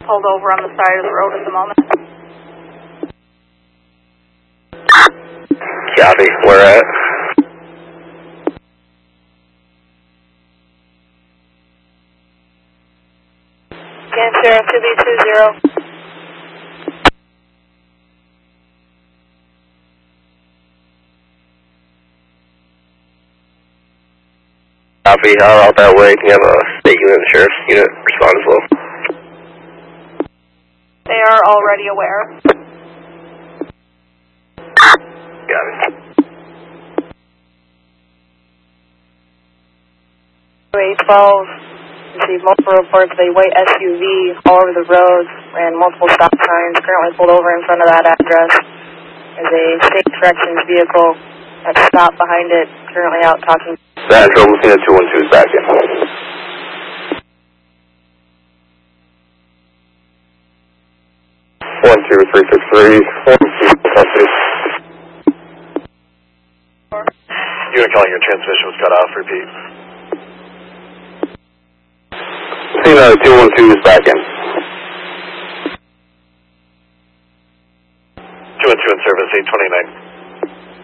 pulled over on the side of the road at the moment. Copy. Where at? Again, Sheriff 2B20. Copy. Out that way. Can you have a state unit and sheriff's unit respond as well? They are already aware. Got it. 812 received multiple reports of a white SUV all over the roads, ran multiple stop signs, currently pulled over in front of that address. There's a state corrections vehicle that stopped behind it, currently out talking. Central, Messina 212 is back in. 12363, 12363. Unit calling, your transmission was cut off. Repeat. Messina 212 is back in. 212 in service, 829.